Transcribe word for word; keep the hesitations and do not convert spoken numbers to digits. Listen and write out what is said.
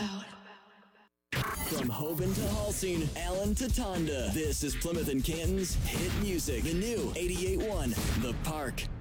From Hoban to Halsing, Allen to Tonda, this is Plymouth and Canton's hit music. The new eighty-eight point one, The Park.